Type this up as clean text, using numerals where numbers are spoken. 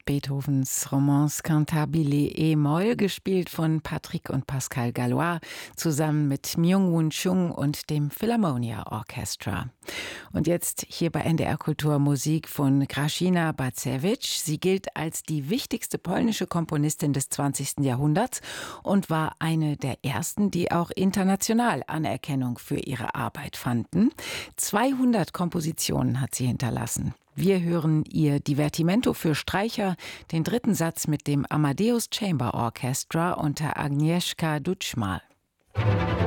Beethovens Romance Cantabile E-Moll, gespielt von Patrick und Pascal Gallois, zusammen mit Myung-Whun Chung und dem Philharmonia Orchestra. Und jetzt hier bei NDR Kultur Musik von Grażyna Bacewicz. Sie gilt als die wichtigste polnische Komponistin des 20. Jahrhunderts und war eine der ersten, die auch international Anerkennung für ihre Arbeit fanden. 200 Kompositionen hat sie hinterlassen. Wir hören ihr Divertimento für Streicher, den dritten Satz mit dem Amadeus Chamber Orchestra unter Agnieszka Dutschmal.